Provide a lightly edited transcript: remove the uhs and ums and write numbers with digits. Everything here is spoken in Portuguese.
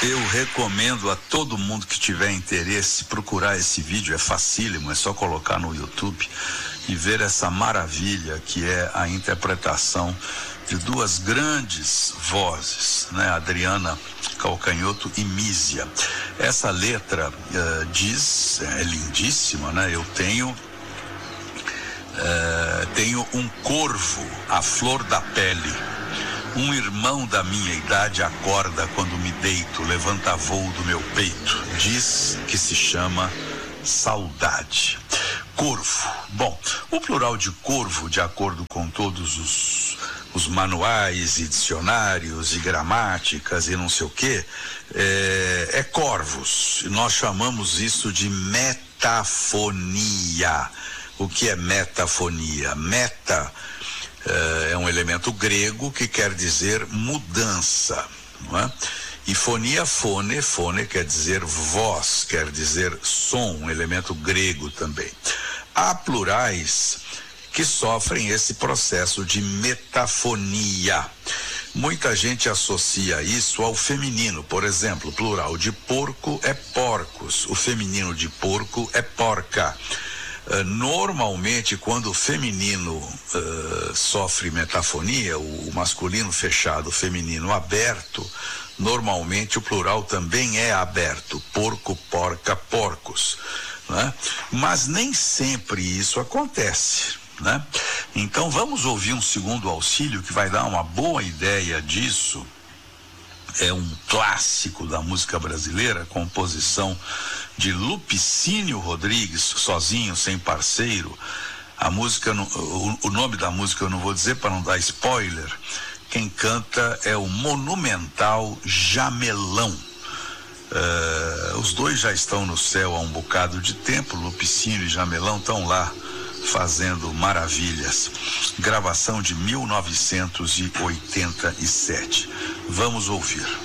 Eu recomendo a todo mundo que tiver interesse procurar esse vídeo, é facílimo, é só colocar no YouTube e ver essa maravilha que é a interpretação de duas grandes vozes, né? Adriana Calcanhoto e Mísia. Essa letra diz, é lindíssima, né? Eu tenho um corvo à flor da pele. Um irmão da minha idade acorda quando me deito, levanta voo do meu peito. Diz que se chama saudade. Corvo. Bom, o plural de corvo, de acordo com todos os manuais e dicionários e gramáticas e não sei o que, é corvos. Nós chamamos isso de metafonia. O que é metafonia? Meta é um elemento grego que quer dizer mudança, não é? E fonia, fone quer dizer voz, quer dizer som, um elemento grego também. Há plurais que sofrem esse processo de metafonia. Muita gente associa isso ao feminino. Por exemplo, o plural de porco é porcos, o feminino de porco é porca. Normalmente, quando o feminino sofre metafonia, o masculino fechado, o feminino aberto, normalmente o plural também é aberto, porco, porca, porcos, né? Mas nem sempre isso acontece, né? Então vamos ouvir um segundo auxílio que vai dar uma boa ideia disso. É um clássico da música brasileira, composição de Lupicínio Rodrigues, sozinho, sem parceiro. A música, o nome da música eu não vou dizer para não dar spoiler. Quem canta é o monumental Jamelão. Os dois já estão no céu há um bocado de tempo. Lupicínio e Jamelão estão lá fazendo maravilhas. Gravação de 1987. Vamos ouvir.